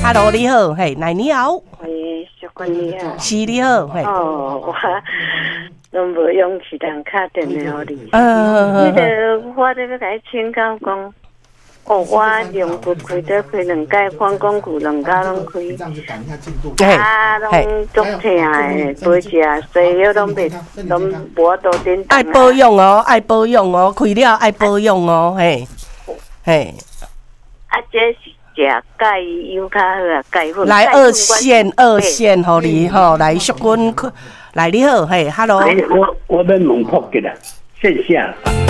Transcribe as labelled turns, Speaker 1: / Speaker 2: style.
Speaker 1: ，Hello， 你好，嘿，来你好，
Speaker 2: 喂，小官你好，
Speaker 1: 是你好，嘿，
Speaker 2: 我拢无勇气通打电话给你。迄个我这要甲你请教讲，我用不开得开2届，反光骨2家拢开，拢足痛的，背脊西药拢无多点。
Speaker 1: 爱保养哦，爱保养哦，开了爱保养哦，嘿，嘿。
Speaker 2: 这是食钙油较好啊，钙粉。
Speaker 1: 来二线，互你吼，来淑君，来你好，嘿 ，Hello。
Speaker 3: 我们问福吉啦，线下。